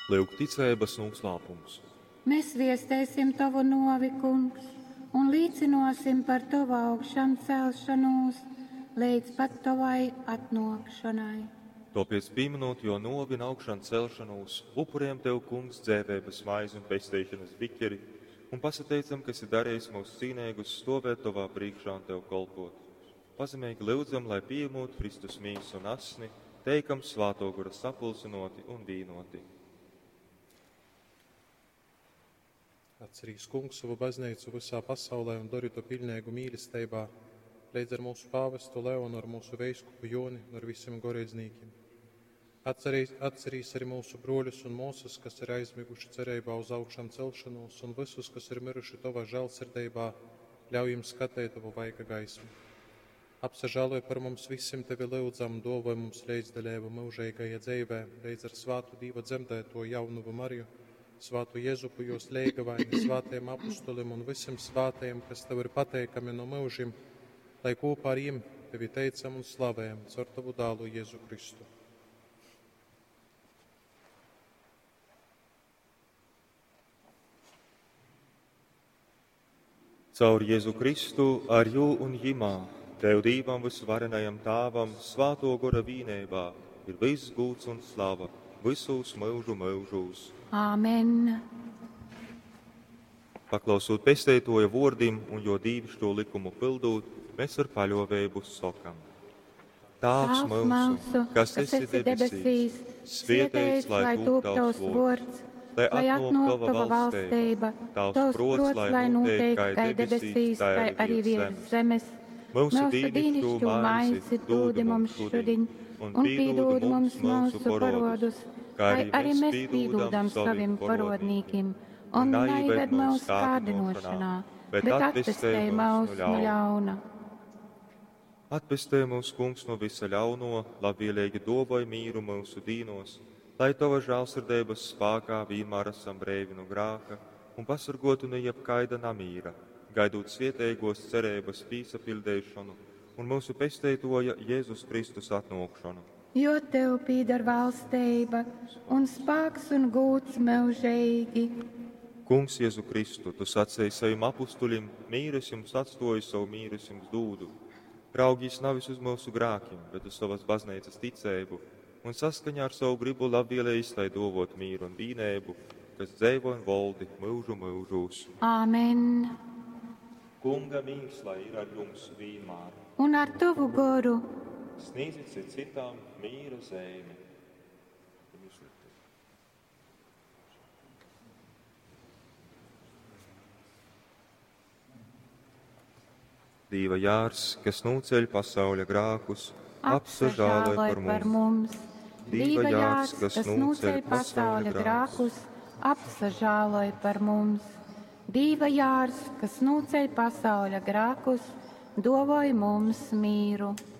Lūk ticības noslēpums. Mēs viestēsim tavu novi, kungs, un līdzinosim par tavu augšām celšanos līdz pat tavai atnākšanai. Tāpēc pieminot jo novi un augšām celšanos, upuriem tev, kungs, dzēvības maizi un pestīšanas biķeri, un pasateicam, kas ir darījis mūsu cīnīgus stāvēt tavā priekšā un tev kalpot. Pazemīgi lūdzam, lai pieņemot Kristus mīsu un asni, teikam svāto gura sapulcinoti un vīnoti. Atcerīs, kungs, savu baznīcu visā pasaulē un dari to pilnīgu mīlestībā, līdz ar mūsu pāvestu Leonu, ar mūsu veiskupu Joni un ar visiem gorēdzniekiem. Atcerīs arī mūsu broļus un mūsas, kas ir aizmiguši cerībā uz augšām celšanos, un visus, kas ir miruši tavā žēlsirdībā, ļauj jums skatīt tavu vaiga gaismu. Apsažāloj par mums visiem tevi lūdzam, dāvāj mums līdzdaļību mūžīgajā dzīvē, līdz ar svātu Dieva dzemdēto jaunuvu Mariju, svātu Jēzupu jūs leigavaini, svātajiem apustulim un visiem svātajiem, kas tev ir pateikami no mūžiem, lai kopā ar jiem tevi teicam un slavējam caur tavu dālu Jēzu Kristu. Caur Jēzu Kristu ar jū un jimā, tev Dīvam visvarenajam Tāvam, svāto gora vīnībā, ir viss gūts un slava, visos mūžu mūžos. Āmen. Paklausot pestētoja vārdim un jo dīvišķo likumu pildot, mēs ar paļovēju sakam. Tēvs mūsu, kas esi debesīs, svētīts lai top tavs vārds, lai atnāk tava valstība, tavs prots, lai notiek kā debesīs, tā arī virs zemes. Mūsu dīnišķo maizi dod mums šodien, un piedod mums mūsu parodus, kā arī mēs piedodam saviem parodnīkiem, un neieved mūsu kārdinošanā, bet atpestē mūs no ļauna. Atpestē mūs, kungs, no visa ļauno, labvēlīgi dāvāj mīru mūsu dīnos, lai tava žēlsirdības spēkā vienmēr esam brīvi no grēka un pasargotu no jebkaida namīra, gaidot svētīgos cerības piesapildīšanu un mūsu pestētoja Jēzus Kristus atnākšanu. Jo tev pieder valstība un spēks un gods mūžīgi. Kungs, Jēzu Kristu, tu sacēji saviem apustuļiem, mīres jums atstoju, savu mīres jums dūdu. Raugīs nav uz mūsu grēkiem, bet uz savas baznīcas ticību, un saskaņā ar savu gribu labvēlējis, lai dāvot mīru un vienību, kas dzīvo un valdi mūžu mūžos. Āmen. Kunga mīrs, lai ir ar jums vienmēr. Un ar tavu goru. Sniedzit citām mīra zīmi. Dieva jārs, kas nūceļ pasaules grēkus, apsažāloj par mums. Dieva jārs, kas nūceļ pasaules grēkus, apsažāloj par mums. Dieva jārs, kas nūceļ pasaules grēkus, dāvāj mums mīru.